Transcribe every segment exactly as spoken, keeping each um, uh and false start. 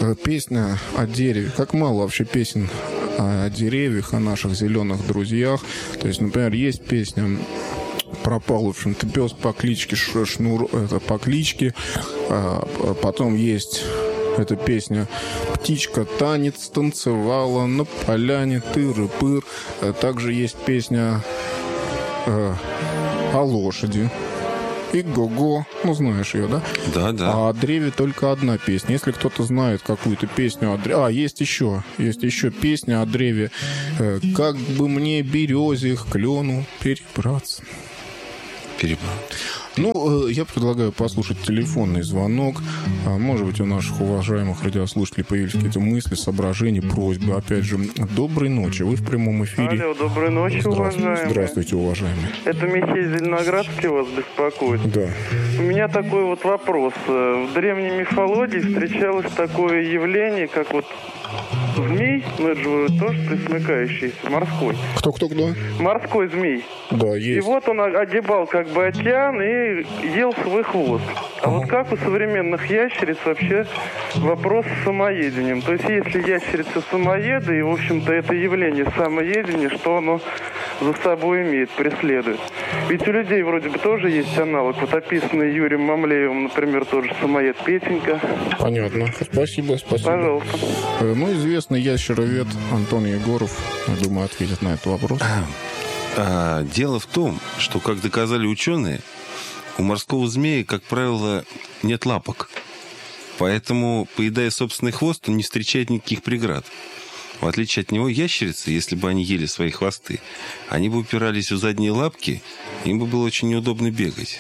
Песня о дереве. Как мало вообще песен о деревьях, о наших зеленых друзьях. То есть, например, есть песня пропал, в общем-то, пес по кличке Шнур, это по кличке. А потом есть эта песня «Птичка танец танцевала на поляне тыры-пыр». Также есть песня э, о лошади. И го-го, ну знаешь ее, да? Да, да. А о древе только одна песня. Если кто-то знает какую-то песню о древе... А, есть еще. Есть еще песня о древе. Э, «Как бы мне березе к клену перебраться». Перебраться. Ну, я предлагаю послушать телефонный звонок. Может быть, у наших уважаемых радиослушателей появились какие-то мысли, соображения, просьбы. Опять же, доброй ночи. Вы в прямом эфире. Алло, доброй ночи, Здравствуйте, уважаемые. Здравствуйте, уважаемые. Это Михей Зеленоградский вас беспокоит. Да. У меня такой вот вопрос. В древней мифологии встречалось такое явление, как вот змей, ну это же тоже пресмыкающийся, морской. Кто-кто-кто? Морской змей. Да, И есть. вот он огибал как бы океан и ел свой хвост. А вот как у современных ящериц вообще вопрос с самоедением? То есть если ящерицы самоеды, и в общем-то это явление самоедения, что оно за собой имеет, преследует? Ведь у людей вроде бы тоже есть аналог. Вот описанный Юрием Мамлеевым, например, тоже самоед Петенька. Понятно. Спасибо, спасибо. Пожалуйста. Ну, известный ящеровед Антон Егоров, я думаю, ответит на этот вопрос. А, дело в том, что, как доказали ученые, у морского змея, как правило, нет лапок. Поэтому, поедая собственный хвост, он не встречает никаких преград. В отличие от него, ящерицы, если бы они ели свои хвосты, они бы упирались в задние лапки, им бы было очень неудобно бегать.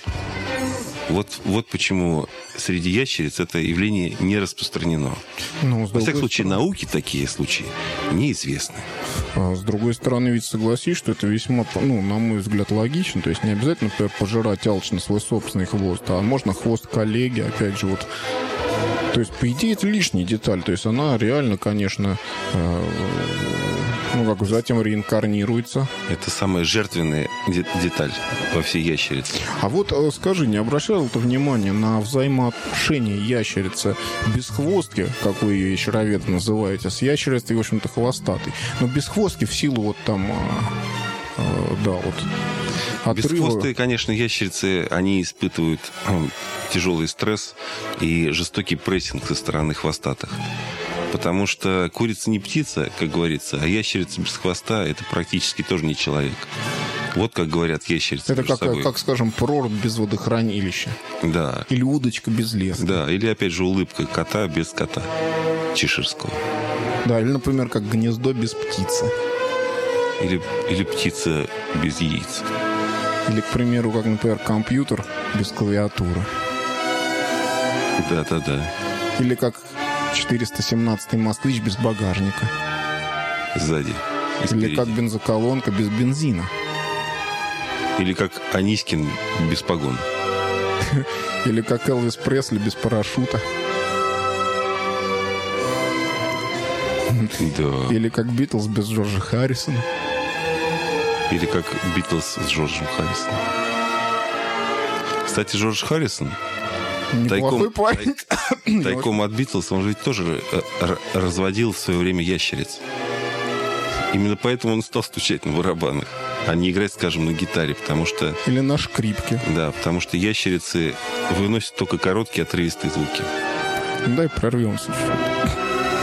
Вот, вот почему среди ящериц это явление не распространено. Ну, Во всяком случае, науке такие случаи неизвестны. А с другой стороны, ведь согласись, что это весьма, ну, на мой взгляд, логично. То есть не обязательно, например, пожирать алчно свой собственный хвост, а можно хвост коллеги, опять же, вот. То есть, по идее, это лишняя деталь. То есть она реально, конечно, э, ну, как затем реинкарнируется. Это самая жертвенная де- деталь во всей ящерице. А вот э, скажи, не обращал ты внимания на взаимоотношения ящерицы бесхвостки, как вы ее ящеровед называете, с ящерицей, в общем-то, хвостатой. Но бесхвостки в силу вот там, э, э, да, вот... Бесхвостые, конечно, ящерицы, они испытывают э, тяжелый стресс и жестокий прессинг со стороны хвостатых. Потому что курица не птица, как говорится, а ящерица без хвоста – это практически тоже не человек. Вот как говорят ящерицы Это между как, собой. как, скажем, прорубь без водохранилища. Да. Или удочка без леса. Да, или, опять же, улыбка кота без кота чеширского. Да, или, например, как гнездо без птицы. Или, или птица без яиц. Или, к примеру, как, например, компьютер без клавиатуры. Да-да-да. Или как четыреста семнадцатый москвич без багажника. Сзади. И Или спереди. как бензоколонка без бензина. Или как Анискин без погон. Или как Элвис Пресли без парашюта. Да. Или как Битлз без Джорджа Харрисона. Или как Битлз с Джорджем Харрисоном. Кстати, Джордж Харрисон Неплохой тайком, парень. тай- тайком от Битлз, он же ведь тоже э, р- разводил в свое время ящериц. Именно поэтому он стал стучать на барабанах, а не играть, скажем, на гитаре, потому что... Или на шкрипке. Да, потому что ящерицы выносят только короткие отрывистые звуки. Дай прорвемся чуть-чуть.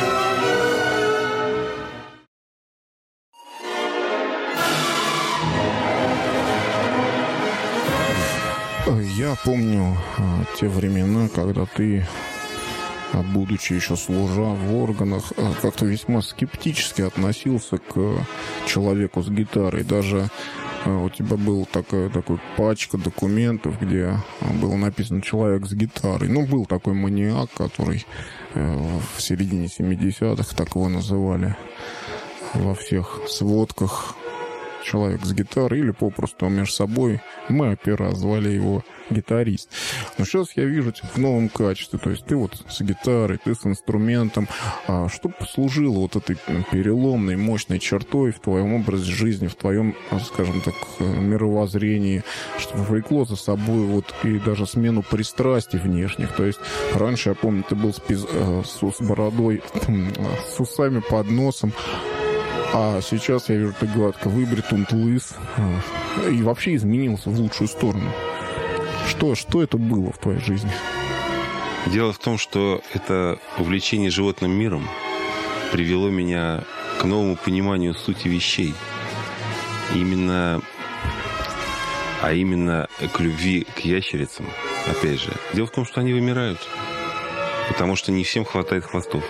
Я помню а, те времена, когда ты, а, будучи еще служа в органах, а, как-то весьма скептически относился к человеку с гитарой. Даже а, у тебя была такая, такая пачка документов, где а, было написано «человек с гитарой». Ну, был такой маниак, который а, в середине семидесятых, так его называли, во всех сводках человек с гитарой, или попросту между собой мы опера, звали его гитарист. Но сейчас я вижу тебя в новом качестве, то есть ты вот с гитарой, ты с инструментом. А что послужило вот этой переломной, мощной чертой в твоем образе жизни, в твоем, скажем так, мировоззрении, что повлекло за собой вот и даже смену пристрастий внешних? То есть раньше, я помню, ты был с, пиз... с, с бородой, с усами под носом, а сейчас я вижу, ты гладко выбрит, он лыс, и вообще изменился в лучшую сторону. Что, что это было в твоей жизни? Дело в том, что это увлечение животным миром привело меня к новому пониманию сути вещей. Именно, а именно к любви к ящерицам, опять же. Дело в том, что они вымирают, потому что не всем хватает хвостов.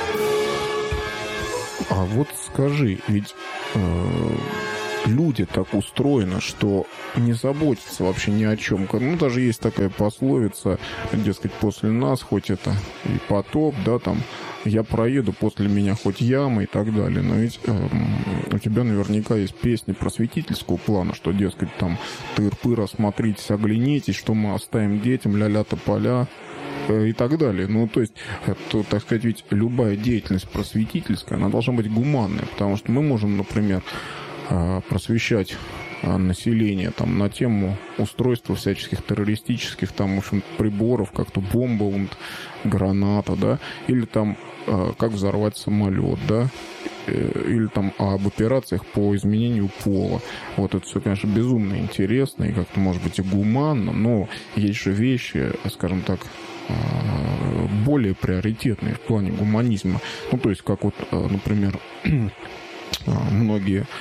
А вот скажи, ведь э, люди так устроены, что не заботятся вообще ни о чем. Ну, даже есть такая пословица, дескать, после нас хоть это и потоп, да, там, я проеду, после меня хоть яма и так далее. Но ведь э, у тебя наверняка есть песни просветительского плана, что, дескать, там, тыр-пыр, осмотритесь, оглянитесь, что мы оставим детям, ля-ля тополя и так далее. Ну, то есть, это, так сказать, ведь любая деятельность просветительская, она должна быть гуманная, потому что мы можем, например, просвещать население там, на тему устройства всяческих террористических там, в общем, приборов, как-то бомба, граната, да, или там как взорвать самолет, да, или там об операциях по изменению пола. Вот это все, конечно, безумно интересно и как-то, может быть, и гуманно, но есть же вещи, скажем так, более приоритетные в плане гуманизма. Ну, то есть, как вот, например, многие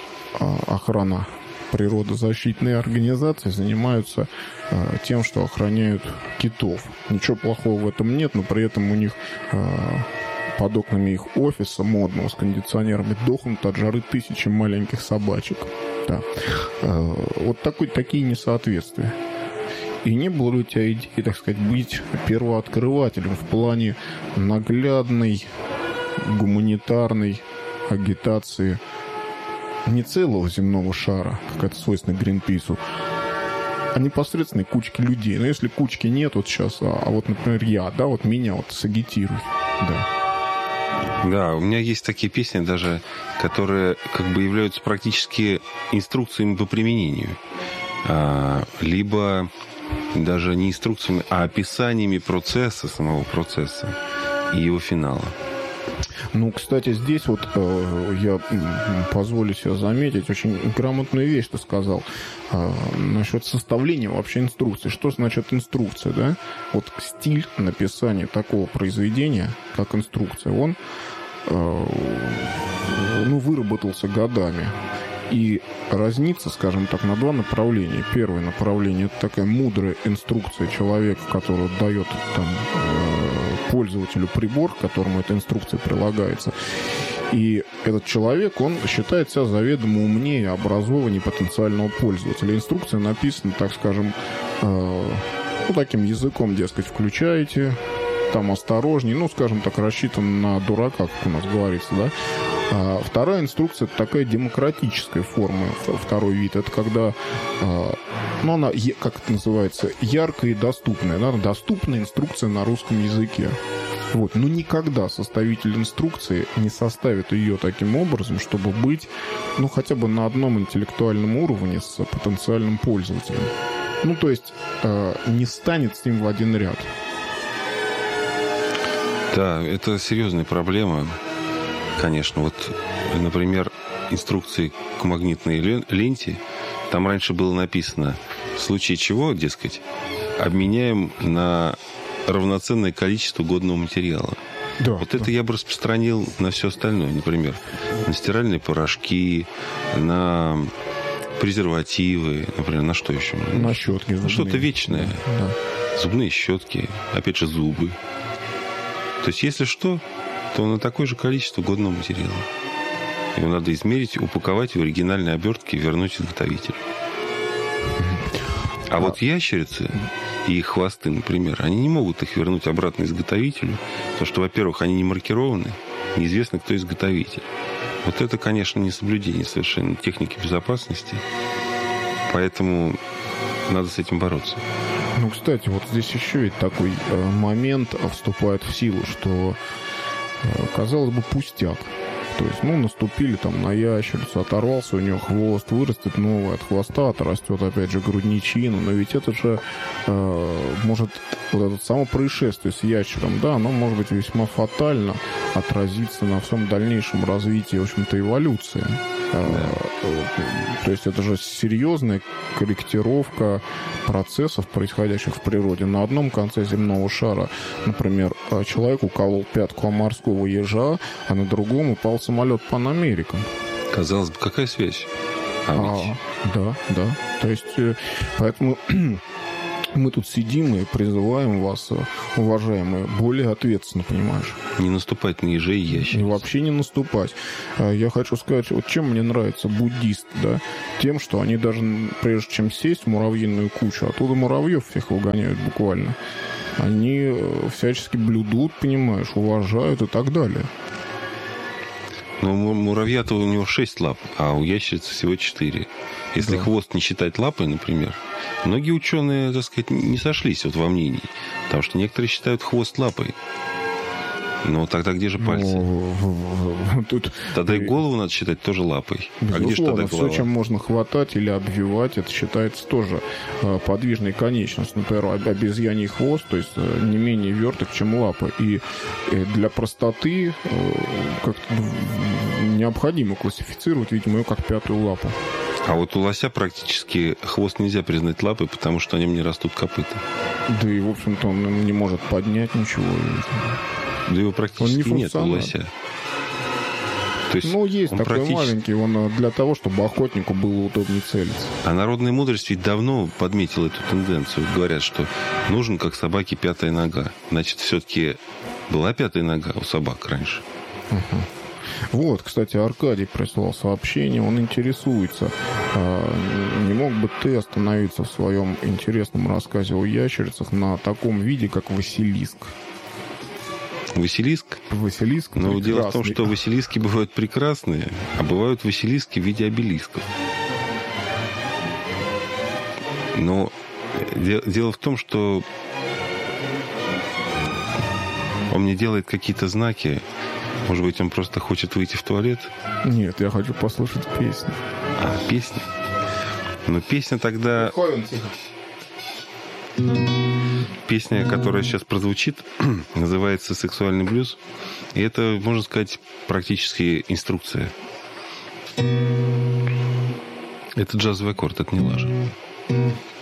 охрана природозащитные организации занимаются тем, что охраняют китов. Ничего плохого в этом нет, но при этом у них под окнами их офиса модного с кондиционерами дохнут от жары тысячи маленьких собачек. Да. Вот такой, такие несоответствия. И не было ли у тебя идеи, так сказать, быть первооткрывателем в плане наглядной гуманитарной агитации не целого земного шара, как это свойственно Гринпису, а непосредственной кучки людей. Но если кучки нет вот сейчас, а, а вот, например, я, да, вот меня вот сагитируй, да. Да, у меня есть такие песни даже, которые как бы являются практически инструкциями по применению. А, либо даже не инструкциями, а описаниями процесса, самого процесса и его финала. Ну, кстати, здесь вот э, я позволю себе заметить очень грамотную вещь, ты сказал, э, насчет составления вообще инструкции. Что значит инструкция, да? Вот стиль написания такого произведения, как инструкция, он э, ну, выработался годами. И разнится, скажем так, на два направления. Первое направление – это такая мудрая инструкция человека, который дает там, э, пользователю прибор, к которому эта инструкция прилагается. И этот человек, он считает себя заведомо умнее, образованнее потенциального пользователя. Инструкция написана, так скажем, э, ну, таким языком, дескать, включаете, там осторожней, ну, скажем так, рассчитан на дурака, как у нас говорится, да. А вторая инструкция – это такая демократическая форма, второй вид. Это когда, ну, она, как это называется, яркая и доступная. Да? Доступная инструкция на русском языке. Вот. Но никогда составитель инструкции не составит ее таким образом, чтобы быть, ну, хотя бы на одном интеллектуальном уровне с потенциальным пользователем. Ну, то есть, не станет с ним в один ряд. Да, это серьезная проблема. Конечно, вот, например, инструкции к магнитной ленте, там раньше было написано, в случае чего, дескать, обменяем на равноценное количество годного материала. Да, вот да. Это я бы распространил на все остальное, например, на стиральные порошки, на презервативы, например, на что еще? На щетки. На что-то вечное. Да. Зубные щетки, опять же, зубы. То есть, если что, то на такое же количество годного материала. Его надо измерить, упаковать в оригинальной обертке и вернуть изготовителю. А, а вот ящерицы и их хвосты, например, они не могут их вернуть обратно изготовителю, потому что, во-первых, они не маркированы, неизвестно, кто изготовитель. Вот это, конечно, не соблюдение совершенно техники безопасности. Поэтому надо с этим бороться. Ну, кстати, вот здесь еще ведь такой э, момент вступает в силу, что, э, казалось бы, пустяк. То есть, ну, наступили там на ящерицу, оторвался у нее хвост, вырастет новый от хвоста, отрастет опять же грудничина. Но ведь это же э, может, вот это само происшествие с ящером, да, оно может быть весьма фатально отразиться на всем дальнейшем развитии, в общем-то, эволюции. Да. То есть это же серьезная корректировка процессов, происходящих в природе. На одном конце земного шара, например, человек уколол пятку морского ежа, а на другом упал самолет Pan American. Казалось бы, какая связь? А, а, да, да. То есть, поэтому мы тут сидим и призываем вас, уважаемые, более ответственно, понимаешь? Не наступать на ежей и ящериц. И вообще не наступать. Я хочу сказать, вот чем мне нравятся буддисты, да? Тем, что они даже, прежде чем сесть в муравьиную кучу, оттуда муравьев всех выгоняют буквально. Они всячески блюдут, понимаешь, уважают и так далее. Но муравья-то у него шесть лап, а у ящерицы всего четыре. Если да. хвост не считать лапой, например, многие ученые, так сказать, не сошлись вот во мнении. Потому что некоторые считают хвост лапой. Но тогда где же пальцы? Ну, тут... Тогда и голову надо считать тоже лапой. Безусловно, а где же тогда голова? Все, чем можно хватать или обвивать, это считается тоже э, подвижной конечностью. Например, обезьяний хвост, то есть э, не менее верток, чем лапа. И э, для простоты э, как-то необходимо классифицировать, видимо, ее как пятую лапу. А вот у лося практически хвост нельзя признать лапой, потому что на нем не растут копыта. Да и, в общем-то, он не может поднять ничего. Да его практически не нет у лося. То есть ну, есть такой практически... маленький, он для того, чтобы охотнику было удобнее целиться. А народная мудрость ведь давно подметила эту тенденцию. Говорят, что нужен, как собаке, пятая нога. Значит, все-таки была пятая нога у собак раньше. Угу. Вот, кстати, Аркадий прислал сообщение, он интересуется. Не мог бы ты остановиться в своем интересном рассказе о ящерицах на таком виде, как Василиск? Василиск? Василиск Но прекрасный. Дело в том, что Василиски бывают прекрасные, а бывают Василиски в виде обелисков. Но дело в том, что он мне делает какие-то знаки. Может быть, он просто хочет выйти в туалет? Нет, я хочу послушать песню. А, песня? Ну, песня тогда... Песня, которая сейчас прозвучит, называется «Сексуальный блюз». И это, можно сказать, практически инструкция. Это джазовый аккорд, это не лажа.